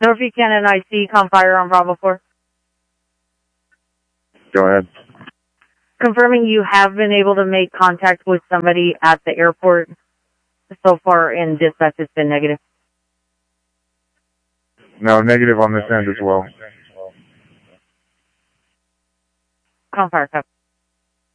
Norfolk Cannon IC, Fire on Bravo 4. Go ahead. Confirming you have been able to make contact with somebody at the airport so far, and dispatch has been negative. No, negative on this end as well. Fire, copy.